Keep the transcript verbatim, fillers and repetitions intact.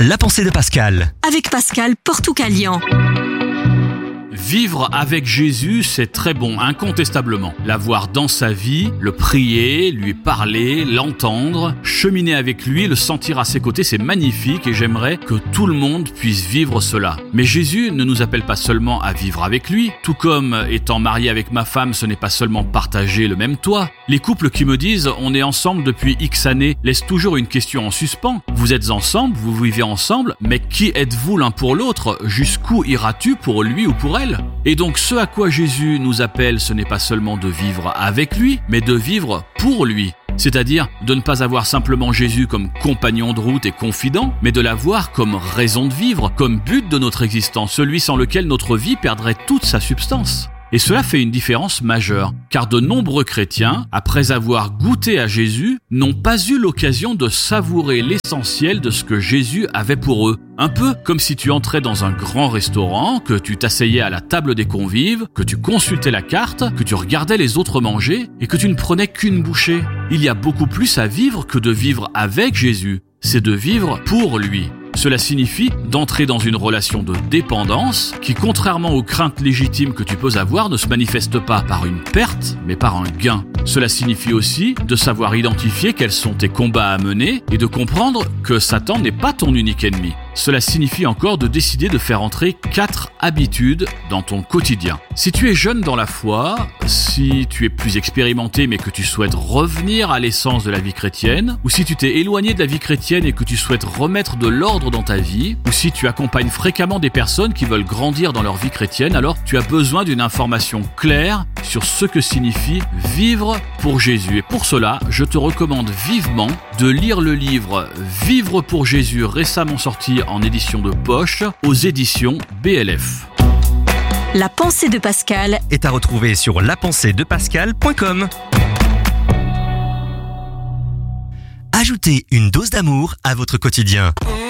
La pensée de Pascal. Avec Pascal Portucalian. Vivre avec Jésus, c'est très bon, incontestablement. L'avoir dans sa vie, le prier, lui parler, l'entendre, cheminer avec lui, le sentir à ses côtés, c'est magnifique et j'aimerais que tout le monde puisse vivre cela. Mais Jésus ne nous appelle pas seulement à vivre avec lui, tout comme étant marié avec ma femme, ce n'est pas seulement partager le même toit. Les couples qui me disent « on est ensemble depuis X années » laissent toujours une question en suspens. Vous êtes ensemble, vous vivez ensemble, mais qui êtes-vous l'un pour l'autre ? Jusqu'où iras-tu pour lui ou pour elle ? Et donc ce à quoi Jésus nous appelle, ce n'est pas seulement de vivre avec lui, mais de vivre pour lui. C'est-à-dire de ne pas avoir simplement Jésus comme compagnon de route et confident, mais de l'avoir comme raison de vivre, comme but de notre existence, celui sans lequel notre vie perdrait toute sa substance. Et cela fait une différence majeure, car de nombreux chrétiens, après avoir goûté à Jésus, n'ont pas eu l'occasion de savourer l'essentiel de ce que Jésus avait pour eux. Un peu comme si tu entrais dans un grand restaurant, que tu t'asseyais à la table des convives, que tu consultais la carte, que tu regardais les autres manger et que tu ne prenais qu'une bouchée. Il y a beaucoup plus à vivre que de vivre avec Jésus, c'est de vivre pour lui. Cela signifie d'entrer dans une relation de dépendance qui, contrairement aux craintes légitimes que tu peux avoir, ne se manifeste pas par une perte, mais par un gain. Cela signifie aussi de savoir identifier quels sont tes combats à mener et de comprendre que Satan n'est pas ton unique ennemi. Cela signifie encore de décider de faire entrer quatre habitudes dans ton quotidien. Si tu es jeune dans la foi, si tu es plus expérimenté mais que tu souhaites revenir à l'essence de la vie chrétienne, ou si tu t'es éloigné de la vie chrétienne et que tu souhaites remettre de l'ordre dans ta vie, ou si tu accompagnes fréquemment des personnes qui veulent grandir dans leur vie chrétienne, alors tu as besoin d'une information claire sur ce que signifie vivre pour Jésus. Et pour cela, je te recommande vivement de lire le livre « Vivre pour Jésus » récemment sorti en édition de poche aux éditions B L F. La pensée de Pascal Est à retrouver sur la pensée de pascal point com. Ajoutez une dose d'amour à votre quotidien.